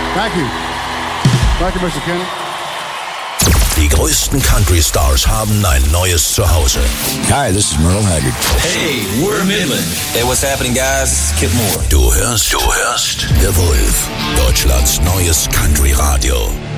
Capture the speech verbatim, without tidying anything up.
Thank you. Thank you, Mister Kenny. Die größten Country Stars haben ein neues Zuhause. Hi, this is Merle Haggard. Hey, we're Midland. Hey, what's happening, guys? This is Kip Moore. Du hörst, du hörst The Wolf, Deutschlands neues Country Radio.